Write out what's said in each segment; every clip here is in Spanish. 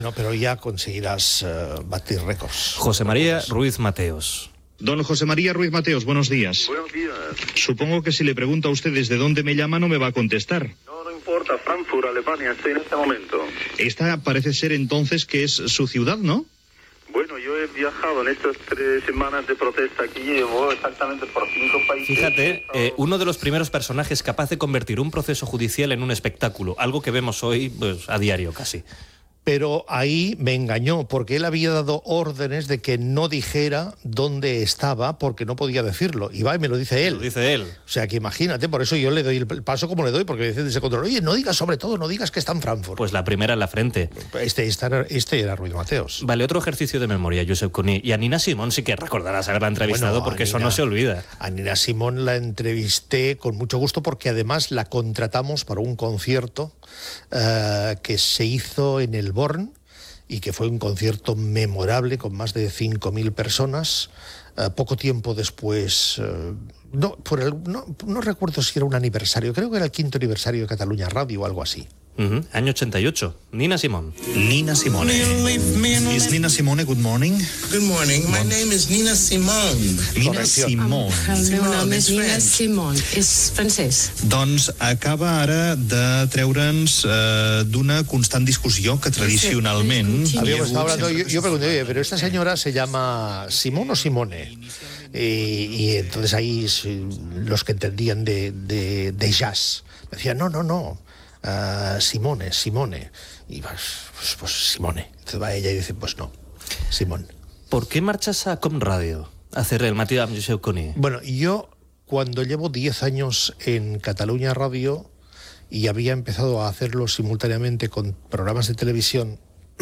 No, pero ya conseguirás batir récords. José María Ruiz Mateos. Don José María Ruiz Mateos, buenos días. Buenos días. Supongo que si le pregunto a usted desde dónde me llama no me va a contestar. No importa, Frankfurt, Alemania, estoy en este momento. Esta parece ser entonces que es su ciudad, ¿no? Bueno, yo he viajado en estas 3 semanas de protesta aquí, llevo exactamente por 5 países. Fíjate, uno de los primeros personajes capaz de convertir un proceso judicial en un espectáculo, algo que vemos hoy pues, a diario casi. Pero ahí me engañó, porque él había dado órdenes de que no dijera dónde estaba, porque no podía decirlo. Y va y me lo dice él. Lo dice él. O sea, que imagínate, por eso yo le doy el paso como le doy, porque me dicen de ese control, oye, no digas sobre todo, no digas que está en Frankfurt. Pues la primera en la frente. Este era Ruiz Mateos. Vale, otro ejercicio de memoria, Josep Cuní. Y a Nina Simón sí que recordarás haberla entrevistado, Bueno, porque Nina, eso no se olvida. A Nina Simón la entrevisté con mucho gusto, porque además la contratamos para un concierto que se hizo en el Born, y que fue un concierto memorable con más de 5.000 personas. Poco tiempo después, no recuerdo si era un aniversario, creo que era el 5º aniversario de Catalunya Radio o algo así. Año 88. Nina Simón. Nina Simone. Is Nina Simone, good morning? Good morning. My name is Nina Simone. Nina Simone. El meu nom és Nina Simone, és francès. Doncs acaba ara de treure'ns d'una constant discussió que tradicionalment... Habíamos estado hablando, yo pregunté, oye, pero esta señora se llama Simón o Simone. Y entonces ahí los que entendían de jazz me decían, no. Simone. Y pues Simone. Entonces va ella y dice, pues no, Simón. ¿Por qué marchas a Com Radio a hacer el matí amb Josep Cuní? Bueno, yo cuando llevo 10 años en Catalunya Radio y había empezado a hacerlo simultáneamente con programas de televisión,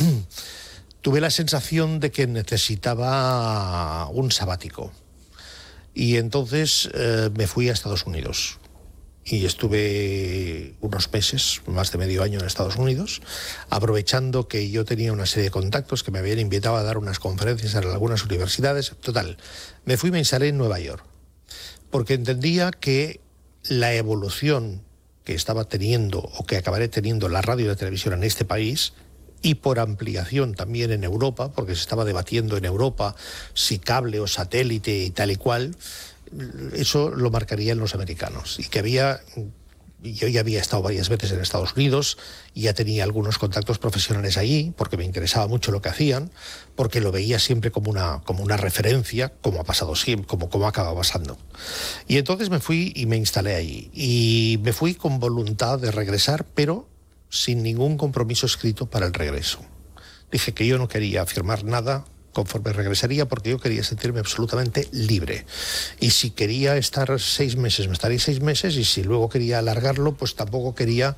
tuve la sensación de que necesitaba un sabático. Y entonces me fui a Estados Unidos. Y estuve unos meses, más de medio año en Estados Unidos, aprovechando que yo tenía una serie de contactos que me habían invitado a dar unas conferencias en algunas universidades. Total, me fui y me instalé en Nueva York, porque entendía que la evolución que estaba teniendo o que acabaré teniendo la radio y la televisión en este país, y por ampliación también en Europa, porque se estaba debatiendo en Europa si cable o satélite y tal y cual, eso lo marcarían los americanos. Y que yo ya había estado varias veces en Estados Unidos y ya tenía algunos contactos profesionales allí, porque me interesaba mucho lo que hacían, porque lo veía siempre como una referencia, como ha pasado siempre, como ha acabado pasando. Y entonces me fui y me instalé allí. Y me fui con voluntad de regresar, pero sin ningún compromiso escrito para el regreso. Dije que yo no quería firmar nada conforme regresaría, porque yo quería sentirme absolutamente libre. Y si quería estar 6 meses, me estaría 6 meses, y si luego quería alargarlo, pues tampoco quería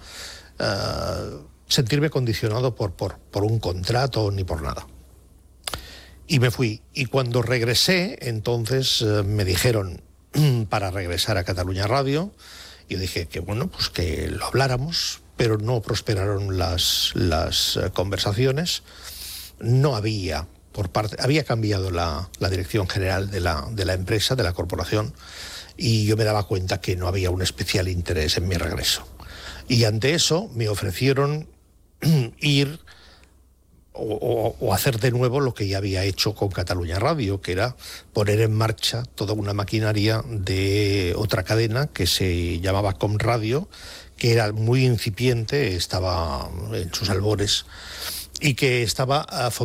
sentirme condicionado por un contrato ni por nada. Y me fui. Y cuando regresé, entonces me dijeron para regresar a Catalunya Radio, y yo dije que bueno, pues que lo habláramos, pero no prosperaron las conversaciones. No había... había cambiado la dirección general de la empresa, de la corporación, y yo me daba cuenta que no había un especial interés en mi regreso. Y ante eso me ofrecieron ir o hacer de nuevo lo que ya había hecho con Catalunya Radio, que era poner en marcha toda una maquinaria de otra cadena que se llamaba Com Radio, que era muy incipiente, estaba en sus albores, y que estaba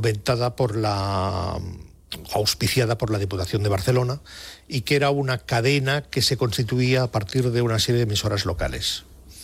auspiciada por la Diputación de Barcelona, y que era una cadena que se constituía a partir de una serie de emisoras locales.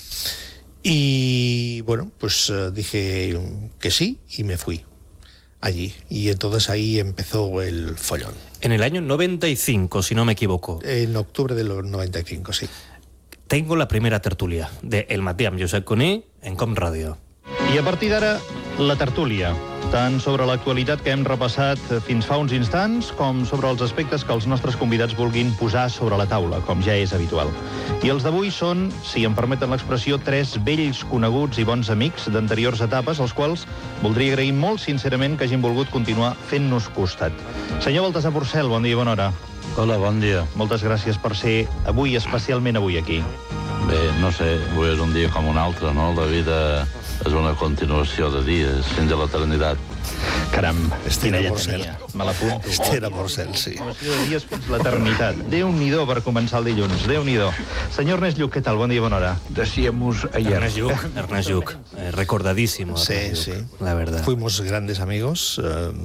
Y bueno, pues dije que sí y me fui allí. Y entonces ahí empezó el follón. En el año 95, si no me equivoco. En octubre del 95, sí. Tengo la primera tertúlia de El matí amb Josep Cuní en Com Radio. I a partir d'ara, la tertúlia, tant sobre l'actualitat que hem repassat fins fa uns instants, com sobre els aspectes que els nostres convidats vulguin posar sobre la taula, com ja és habitual. I els d'avui són, si em permeten l'expressió, 3 vells coneguts i bons amics d'anteriors etapes, als quals voldria agrair molt sincerament que hagin volgut continuar fent-nos costat. Senyor Baltasar Porcel, bon dia i bona hora. Hola, bon dia. Moltes gràcies per ser avui, especialment avui aquí. Bé, no sé, avui és un dia com un altre, no? La vida És una continuació de dies fins a l'eternitat. Caram, quina era lletania. Me l'apunto. Era Porcel, sí. Continuació de dies fins l'eternitat. Déu-n'hi-do per començar el dilluns, Déu-n'hi-do. Senyor Ernest Lluch, què tal? Bon dia, bona hora. Decíamos ayer. Ernest Lluch, recordadísimo. Sí, Ernest sí. Lluch, la verdad. Fuimos grandes amigos.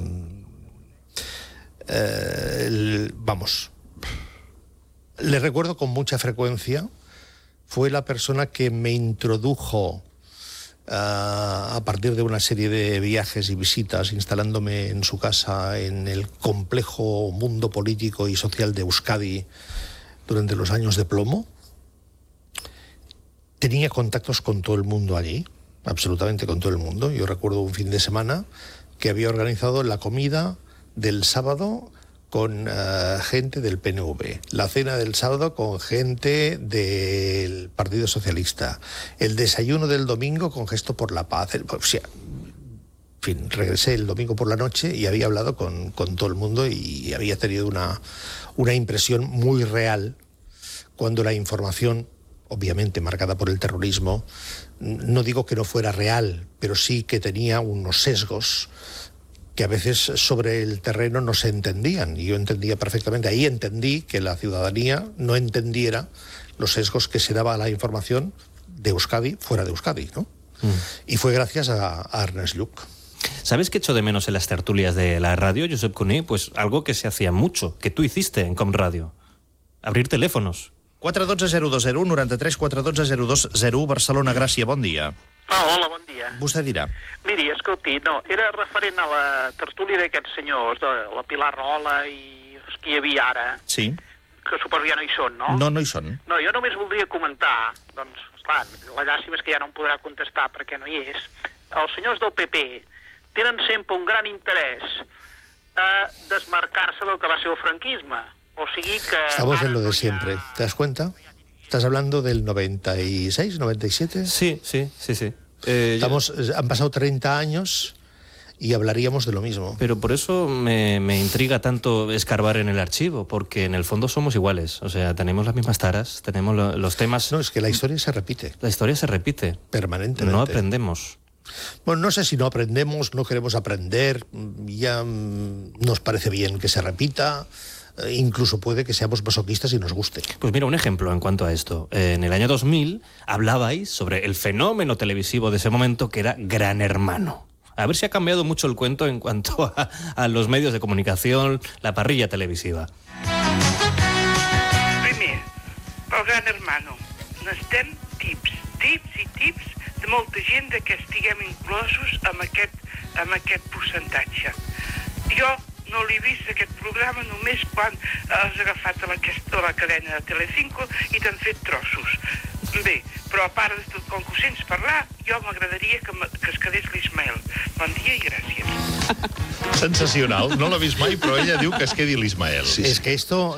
Vamos. Le recuerdo con mucha frecuencia. Fue la persona que me introdujo a partir de una serie de viajes y visitas, instalándome en su casa en el complejo mundo político y social de Euskadi durante los años de plomo. Tenía contactos con todo el mundo allí, absolutamente con todo el mundo. Yo recuerdo un fin de semana que había organizado la comida del sábado con gente del PNV, la cena del sábado con gente del Partido Socialista, el desayuno del domingo con Gesto por la Paz. O sea, en fin, regresé el domingo por la noche y había hablado con todo el mundo y había tenido una impresión muy real cuando la información, obviamente marcada por el terrorismo, no digo que no fuera real, pero sí que tenía unos sesgos que a veces sobre el terreno no se entendían. Y yo entendía perfectamente, ahí entendí que la ciudadanía no entendiera los sesgos que se daba a la información de Euskadi fuera de Euskadi, ¿no? Y fue gracias a Ernest Lluch. ¿Sabes qué echo de menos en las tertulias de la radio, Josep Cuní? Pues algo que se hacía mucho, que tú hiciste en ComRadio. Abrir teléfonos. 412-0201, 93 412-0201, Barcelona, Gràcia, bon dia. Hola, bon dia. Vostè dirà. Miri, escolti, no, era referent a la tertúlia d'aquests senyors, de la Pilar Rahola i els que hi havia ara, Sí. que suposo ja no hi són, no? No, no hi són. No, jo només voldria comentar, doncs, esclar, la llàstima és que ja no em podrà contestar perquè no hi és. Els senyors del PP tenen sempre un gran interès a desmarcar-se del que va ser el franquisme. O sigui que... Estamos en lo de siempre, ¿te das cuenta? ¿Estás hablando del 96, 97? Sí. Han pasado 30 años y hablaríamos de lo mismo. Pero por eso me intriga tanto escarbar en el archivo, porque en el fondo somos iguales. O sea, tenemos las mismas taras, tenemos los temas... No, es que la historia se repite. La historia se repite. Permanentemente. No aprendemos. Bueno, no sé si no aprendemos, no queremos aprender, ya nos parece bien que se repita... Incluso puede que seamos masoquistas y nos guste. Pues mira, un ejemplo en cuanto a esto. En el año 2000 hablabais sobre el fenómeno televisivo de ese momento que era Gran Hermano. A ver si ha cambiado mucho el cuento en cuanto a los medios de comunicación, la parrilla televisiva. Primer, el Gran Hermano. Necessitem tips i tips de molta gent de que estiguem inclosos amb aquest percentatge. Jo no l'he vist aquest programa només quan has agafat la cadena de Telecinco i t'han fet trossos. Bé, però a part de tot, com que ho sents parlar, jo m'agradaria que es quedés l'Ismael. Bon dia i gràcies. Sensacional, no l'ha vist mai, però ella diu que es quedi l'Ismael. Sí. Es que esto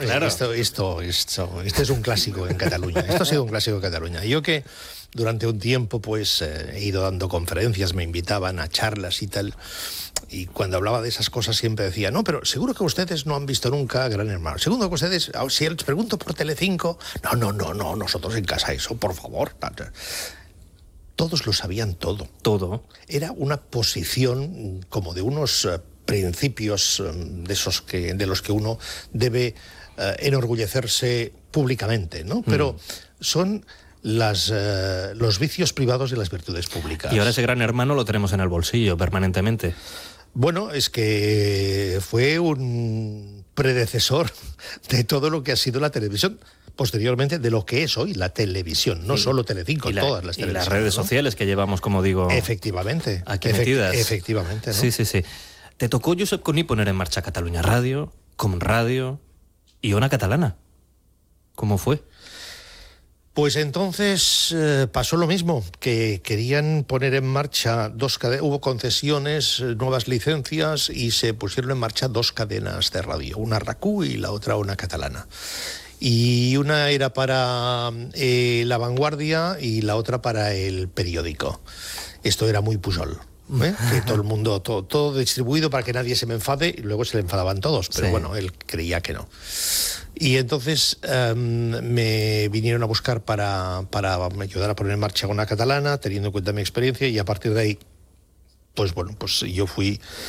es un clásico en Cataluña. Esto ha sido un clásico en Cataluña. Yo que durante un tiempo pues he ido dando conferencias, me invitaban a charlas y tal, y cuando hablaba de esas cosas siempre decía, no, pero seguro que ustedes no han visto nunca Gran Hermano. Seguro que ustedes, si les pregunto por Telecinco, no, nosotros en casa eso, por favor. Todos lo sabían todo. Todo. Era una posición como de unos principios de los que uno debe enorgullecerse públicamente, ¿no? Pero son los vicios privados y las virtudes públicas. Y ahora ese Gran Hermano lo tenemos en el bolsillo permanentemente. Bueno, es que fue un predecesor de todo lo que ha sido la televisión, posteriormente de lo que es hoy la televisión, no solo Telecinco, todas las televisiones. Y las redes sociales que llevamos, como digo... Efectivamente. Aquí metidas. Efectivamente, ¿no? Sí. Te tocó, Josep Cuní, poner en marcha Catalunya Radio, ComRadio y Ona Catalana. ¿Cómo fue? Pues entonces pasó lo mismo, que querían poner en marcha hubo concesiones, nuevas licencias y se pusieron en marcha dos cadenas de radio, una RAC1 y la otra Ona Catalana. Y una era para La Vanguardia y la otra para El Periódico. Esto era muy Pujol. Que todo el mundo, todo distribuido para que nadie se me enfade, y luego se le enfadaban todos, pero bueno, él creía que no. Y entonces me vinieron a buscar para ayudar a poner en marcha una catalana, teniendo en cuenta mi experiencia, y a partir de ahí, pues bueno, pues yo fui